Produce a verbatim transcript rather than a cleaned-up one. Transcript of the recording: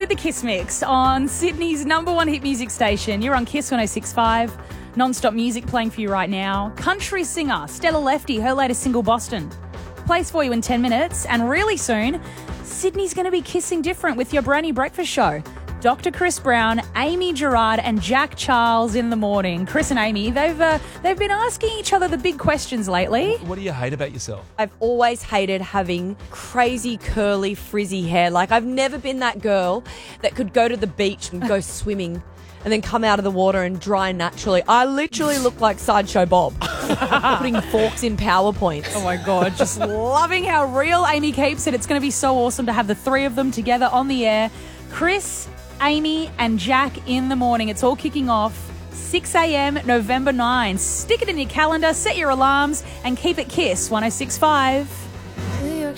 the Kiss Mix on Sydney's number one hit music station. You're on Kiss one oh six point five. Non-stop music playing for you right now. Country singer Stella Lefty, her latest single, Boston, plays for you in ten minutes. And really soon, Sydney's going to be kissing different with your brand new breakfast show. Doctor Chris Brown, Amy Gerard and Jack Charles in the morning. Chris and Amy, they've uh, they've been asking each other the big questions lately. What do you hate about yourself? I've always hated having crazy, curly, frizzy hair. Like, I've never been that girl that could go to the beach and go swimming and then come out of the water and dry naturally. I literally look like Sideshow Bob, putting forks in PowerPoints. Oh my God, just loving how real Amy keeps it. It's going to be so awesome to have the three of them together on the air. Chris, Amy and Jack in the morning. It's all kicking off six a.m. November ninth. Stick it in your calendar, set your alarms and keep it Kiss one oh six point five.